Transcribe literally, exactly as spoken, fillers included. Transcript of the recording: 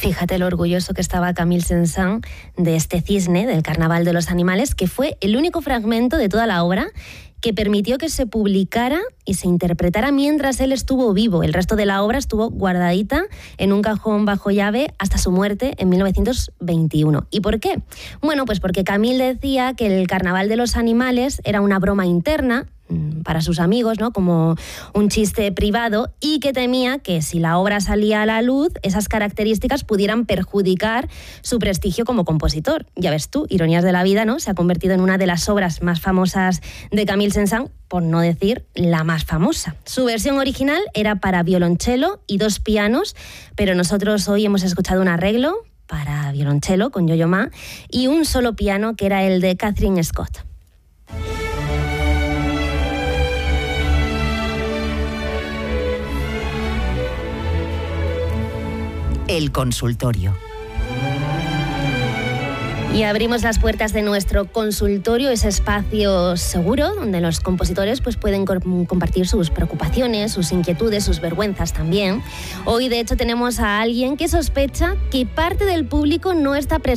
Fíjate lo orgulloso que estaba Camille Saint-Saëns de este cisne, del Carnaval de los Animales, que fue el único fragmento de toda la obra que permitió que se publicara y se interpretara mientras él estuvo vivo. El resto de la obra estuvo guardadita en un cajón bajo llave hasta su muerte en mil novecientos veintiuno. ¿Y por qué? Bueno, pues porque Camille decía que el Carnaval de los Animales era una broma interna para sus amigos, ¿no? Como un chiste privado, y que temía que si la obra salía a la luz, esas características pudieran perjudicar su prestigio como compositor. Ya ves tú, ironías de la vida, ¿no? Se ha convertido en una de las obras más famosas de Camille Saint-Saëns, por no decir la más famosa. Su versión original era para violonchelo y dos pianos, pero nosotros hoy hemos escuchado un arreglo para violonchelo con Yo-Yo Ma y un solo piano, que era el de Catherine Scott. El consultorio. Y abrimos las puertas de nuestro consultorio, ese espacio seguro donde los compositores pues, pueden compartir sus preocupaciones, sus inquietudes, sus vergüenzas también. Hoy, de hecho, tenemos a alguien que sospecha que parte del público no está presente